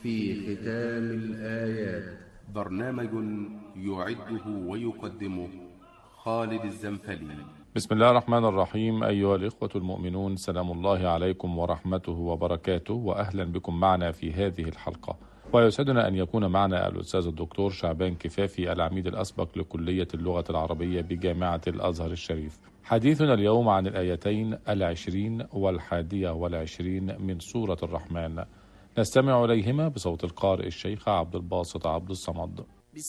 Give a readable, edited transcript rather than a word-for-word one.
في ختام الآيات. برنامج يعده ويقدمه خالد الزنفلي. بسم الله الرحمن الرحيم. أيها الإخوة المؤمنون، سلام الله عليكم ورحمته وبركاته، وأهلا بكم معنا في هذه الحلقة. ويسعدنا أن يكون معنا الأستاذ الدكتور شعبان كفافي، العميد الأسبق لكلية اللغة العربية بجامعة الأزهر الشريف. حديثنا اليوم عن الآيتين 20 و21 من سورة الرحمن. نستمع إليهما بصوت القارئ الشيخ عبد الباسط عبد الصمد.